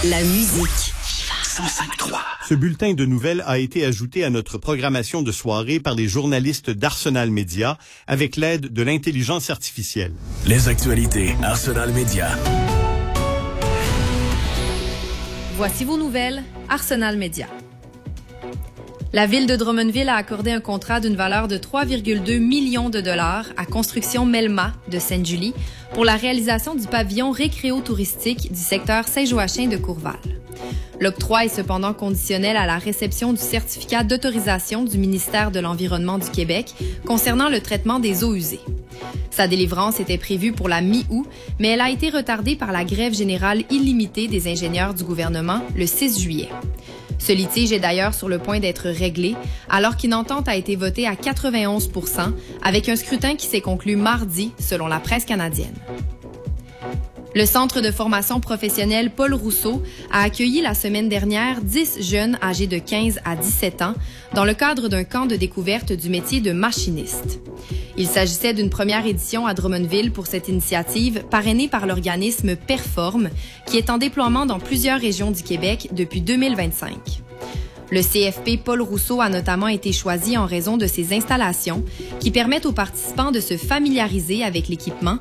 La musique. 105.3. Ce bulletin de nouvelles a été ajouté à notre programmation de soirée par les journalistes d'Arsenal Média avec l'aide de l'intelligence artificielle. Les actualités Arsenal Média. Voici vos nouvelles, Arsenal Média. La ville de Drummondville a accordé un contrat d'une valeur de 3,2 millions de dollars à Construction Melma de Sainte-Julie pour la réalisation du pavillon récréo-touristique du secteur Saint-Joachim de Courval. L'octroi est cependant conditionnel à la réception du certificat d'autorisation du ministère de l'Environnement du Québec concernant le traitement des eaux usées. Sa délivrance était prévue pour la mi-août, mais elle a été retardée par la grève générale illimitée des ingénieurs du gouvernement le 6 juillet. Ce litige est d'ailleurs sur le point d'être réglé, alors qu'une entente a été votée à 91 % avec un scrutin qui s'est conclu mardi, selon la presse canadienne. Le Centre de formation professionnelle Paul Rousseau a accueilli la semaine dernière 10 jeunes âgés de 15 à 17 ans dans le cadre d'un camp de découverte du métier de machiniste. Il s'agissait d'une première édition à Drummondville pour cette initiative parrainée par l'organisme Perform, qui est en déploiement dans plusieurs régions du Québec depuis 2025. Le CFP Paul Rousseau a notamment été choisi en raison de ses installations qui permettent aux participants de se familiariser avec l'équipement